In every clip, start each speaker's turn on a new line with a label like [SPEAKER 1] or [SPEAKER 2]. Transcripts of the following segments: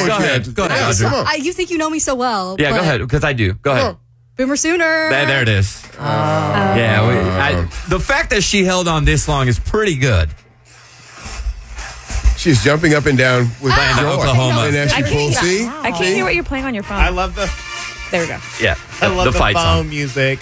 [SPEAKER 1] on.
[SPEAKER 2] Go ahead. Go ahead, Audrey.
[SPEAKER 1] Come on.
[SPEAKER 3] You think you know me so well.
[SPEAKER 2] Yeah, go ahead, because I do. Go ahead.
[SPEAKER 3] Boomer Sooner.
[SPEAKER 2] There it is. Yeah, the fact that she held on this long is pretty good.
[SPEAKER 1] She's jumping up and down with
[SPEAKER 2] Playing
[SPEAKER 1] joy.
[SPEAKER 2] Oklahoma.
[SPEAKER 1] And as she pulls, see?
[SPEAKER 4] I can't hear what you're playing on your phone.
[SPEAKER 5] I love the
[SPEAKER 4] There we go.
[SPEAKER 2] Yeah,
[SPEAKER 5] I love the
[SPEAKER 2] fight
[SPEAKER 5] phone
[SPEAKER 2] song.
[SPEAKER 5] music.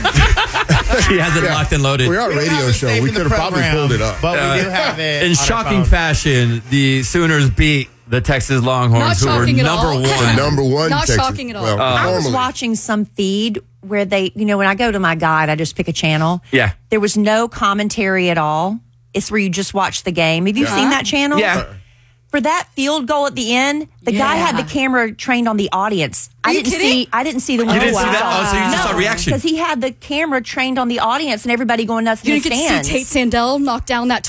[SPEAKER 2] She has it locked and loaded.
[SPEAKER 1] We are a radio show. We could have probably pulled it up.
[SPEAKER 5] But we do have it
[SPEAKER 2] In
[SPEAKER 5] on our
[SPEAKER 2] shocking
[SPEAKER 5] phone.
[SPEAKER 2] fashion, the Sooners beat the Texas Longhorns, who were
[SPEAKER 3] shocking at
[SPEAKER 2] number
[SPEAKER 3] all.
[SPEAKER 2] one.
[SPEAKER 1] The number one
[SPEAKER 3] Not
[SPEAKER 1] Texas.
[SPEAKER 3] shocking at all.
[SPEAKER 1] Well,
[SPEAKER 6] I was
[SPEAKER 1] normally.
[SPEAKER 6] watching some feed where they, when I go to my guide, I just pick a channel.
[SPEAKER 2] Yeah.
[SPEAKER 6] There was no commentary at all. It's where you just watch the game. Have you seen that channel?
[SPEAKER 2] Yeah.
[SPEAKER 6] For that field goal at the end, the guy had the camera trained on the audience.
[SPEAKER 3] Are you kidding?
[SPEAKER 6] I didn't see the winner.
[SPEAKER 2] You didn't see that? Oh, so you just saw reaction.
[SPEAKER 6] Because he had the camera trained on the audience and everybody going nuts in
[SPEAKER 3] You
[SPEAKER 6] the
[SPEAKER 3] didn't get
[SPEAKER 6] stands.
[SPEAKER 3] to see Tate Sandell knock down that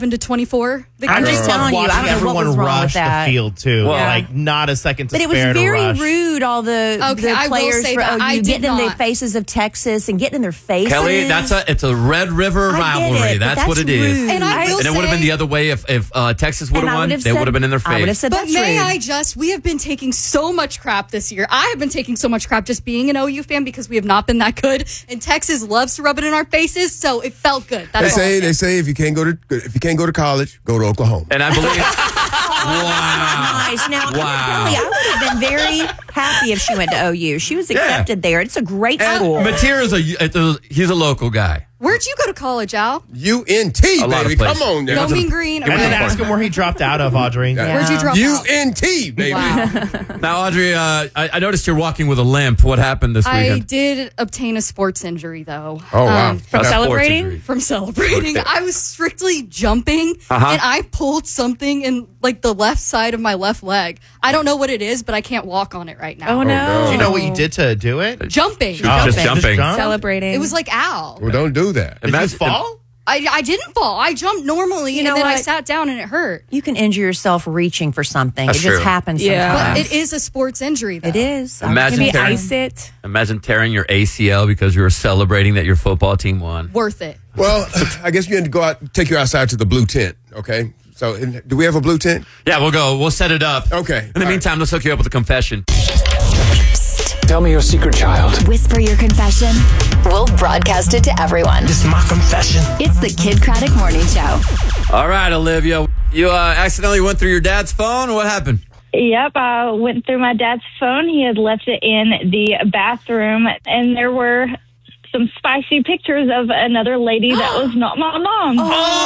[SPEAKER 3] 27-24 victory.
[SPEAKER 6] I'm just telling you, I
[SPEAKER 5] watching
[SPEAKER 6] don't know what
[SPEAKER 5] everyone
[SPEAKER 6] was wrong with
[SPEAKER 5] rush
[SPEAKER 6] that.
[SPEAKER 5] the field too.
[SPEAKER 2] Well,
[SPEAKER 5] like not a second to
[SPEAKER 6] But it was
[SPEAKER 5] spare to
[SPEAKER 6] very
[SPEAKER 5] rush.
[SPEAKER 6] rude, all the
[SPEAKER 3] I will
[SPEAKER 6] players
[SPEAKER 3] say
[SPEAKER 6] for
[SPEAKER 3] that I
[SPEAKER 6] OU
[SPEAKER 3] did
[SPEAKER 6] getting in the
[SPEAKER 3] not.
[SPEAKER 6] faces of Texas and getting in their faces.
[SPEAKER 2] Kelly, it's a Red River
[SPEAKER 6] I get
[SPEAKER 2] rivalry.
[SPEAKER 6] it, but
[SPEAKER 2] That's what it is.
[SPEAKER 6] rude.
[SPEAKER 3] And I will
[SPEAKER 2] And it would have
[SPEAKER 3] say-
[SPEAKER 2] been the other way if Texas would
[SPEAKER 6] And
[SPEAKER 2] have
[SPEAKER 6] I
[SPEAKER 2] won.
[SPEAKER 6] would've
[SPEAKER 2] They
[SPEAKER 6] said-
[SPEAKER 2] would have been in their
[SPEAKER 6] I would have
[SPEAKER 2] face.
[SPEAKER 6] said
[SPEAKER 3] But
[SPEAKER 6] that's
[SPEAKER 3] may
[SPEAKER 6] rude.
[SPEAKER 3] we have been taking so much crap this year. I have been taking so much crap just being an OU fan because we have not been that good. And Texas loves to rub it in our faces, so it felt good. That's all I'll
[SPEAKER 1] They say if you can't go to college, go to Oklahoma.
[SPEAKER 2] And I believe. Wow.
[SPEAKER 6] Nice. Now,
[SPEAKER 2] Wow.
[SPEAKER 6] Kelly, I would have been very happy if she went to OU. She was accepted there. It's a great school.
[SPEAKER 2] Mateer he's a local guy.
[SPEAKER 3] Where'd you go to college, Al?
[SPEAKER 1] UNT,
[SPEAKER 2] A lot of
[SPEAKER 1] baby.
[SPEAKER 2] places.
[SPEAKER 1] Come on now.
[SPEAKER 3] Bowling Green.
[SPEAKER 5] And then ask him where he dropped out of, Audrey.
[SPEAKER 3] Where'd you drop out?
[SPEAKER 1] UNT, baby.
[SPEAKER 2] Now, Audrey, I noticed you're walking with a limp. What happened this
[SPEAKER 3] I
[SPEAKER 2] weekend?
[SPEAKER 3] did obtain a sports injury, though.
[SPEAKER 1] Oh, wow.
[SPEAKER 4] From
[SPEAKER 2] A sports
[SPEAKER 4] celebrating?
[SPEAKER 2] injury.
[SPEAKER 3] From celebrating.
[SPEAKER 2] Okay.
[SPEAKER 3] I was strictly jumping,
[SPEAKER 2] Uh-huh.
[SPEAKER 3] and I pulled something in like the left side of my left leg. I don't know what it is, but I can't walk on it right now.
[SPEAKER 4] Oh, no.
[SPEAKER 5] Do you know what you did to do it?
[SPEAKER 3] Jumping.
[SPEAKER 2] Just jumping.
[SPEAKER 5] jump?
[SPEAKER 4] Celebrating.
[SPEAKER 3] It was like Al.
[SPEAKER 1] Well, don't do that.
[SPEAKER 5] Did you fall?
[SPEAKER 3] I didn't fall. I jumped normally, and
[SPEAKER 6] know
[SPEAKER 3] then I
[SPEAKER 6] what?
[SPEAKER 3] sat down, and it hurt.
[SPEAKER 6] You can injure yourself reaching for something.
[SPEAKER 2] That's
[SPEAKER 6] it just
[SPEAKER 2] true.
[SPEAKER 6] happens
[SPEAKER 4] Yeah.
[SPEAKER 3] But
[SPEAKER 6] sometimes.
[SPEAKER 3] it is a sports injury, though.
[SPEAKER 6] It is.
[SPEAKER 2] Imagine
[SPEAKER 4] Maybe
[SPEAKER 2] tearing,
[SPEAKER 4] ice it.
[SPEAKER 2] imagine tearing your ACL because you were celebrating that your football team won.
[SPEAKER 3] Worth it.
[SPEAKER 1] Well, I guess we had to go out, take you outside to the blue tent, okay? So, do we have a blue tent?
[SPEAKER 2] Yeah, we'll go. We'll set it up.
[SPEAKER 1] Okay.
[SPEAKER 2] In the
[SPEAKER 1] All
[SPEAKER 2] meantime, let's hook you up with a confession.
[SPEAKER 7] Tell me your secret, child.
[SPEAKER 8] Whisper your confession. We'll broadcast it to everyone.
[SPEAKER 7] It's my confession.
[SPEAKER 8] It's the Kid Craddock Morning Show.
[SPEAKER 2] All right, Olivia. You accidentally went through your dad's phone? What happened?
[SPEAKER 9] Yep, I went through my dad's phone. He had left it in the bathroom, and there were some spicy pictures of another lady that was not my mom.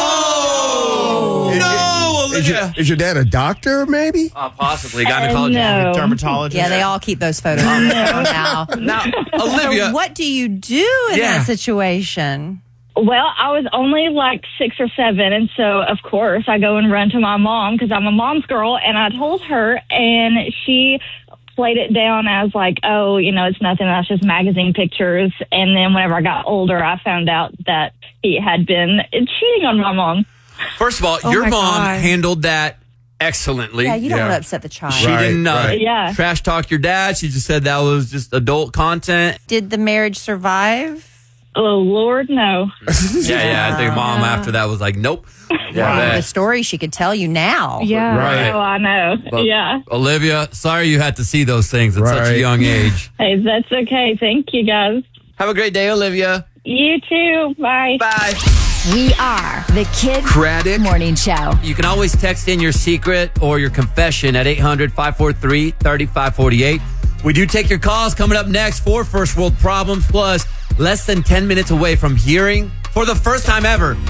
[SPEAKER 2] Oh, no, Olivia.
[SPEAKER 1] Is your dad a doctor, maybe?
[SPEAKER 2] Possibly. Gynecologist.
[SPEAKER 9] No.
[SPEAKER 5] Dermatologist.
[SPEAKER 6] Yeah, they all keep those photos on their phone now.
[SPEAKER 2] Now,
[SPEAKER 6] So
[SPEAKER 2] Olivia.
[SPEAKER 6] what do you do in
[SPEAKER 2] Yeah.
[SPEAKER 6] that situation?
[SPEAKER 9] Well, I was only like 6 or 7, and so, of course, I go and run to my mom because I'm a mom's girl, and I told her, and she played it down as like, oh, it's nothing, that's just magazine pictures. And then whenever I got older, I found out that he had been cheating on my mom.
[SPEAKER 2] First of all,
[SPEAKER 4] Oh
[SPEAKER 2] your
[SPEAKER 4] my
[SPEAKER 2] mom
[SPEAKER 4] God.
[SPEAKER 2] handled that excellently.
[SPEAKER 6] Yeah, you don't
[SPEAKER 1] Yeah.
[SPEAKER 6] want to upset the child.
[SPEAKER 2] She
[SPEAKER 1] Right,
[SPEAKER 2] didn't
[SPEAKER 1] right.
[SPEAKER 9] Yeah.
[SPEAKER 2] trash talk your dad. She just said that was just adult content.
[SPEAKER 6] Did the marriage survive?
[SPEAKER 9] Oh, Lord, no.
[SPEAKER 2] Yeah. I think mom after that was like, nope. Yeah,
[SPEAKER 6] The story she could tell you now.
[SPEAKER 4] Yeah.
[SPEAKER 1] Right.
[SPEAKER 9] Oh, I know.
[SPEAKER 2] But,
[SPEAKER 9] Yeah.
[SPEAKER 2] Olivia, sorry you had to see those things at such a
[SPEAKER 1] Right.
[SPEAKER 2] young age.
[SPEAKER 9] Hey, that's okay. Thank you, guys.
[SPEAKER 2] Have a great day, Olivia.
[SPEAKER 9] You too. Bye.
[SPEAKER 2] Bye.
[SPEAKER 8] We are the Kid
[SPEAKER 2] Craddock
[SPEAKER 8] Morning Show.
[SPEAKER 2] You can always text in your secret or your confession at 800-543-3548. We do take your calls coming up next for First World Problems, plus less than 10 minutes away from hearing for the first time ever